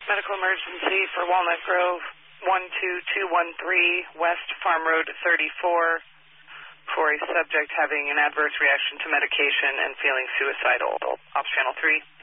Medical emergency for Walnut Grove, 12213 West Farm Road 34 for a subject having an adverse reaction to medication and feeling suicidal. Ops Channel 3.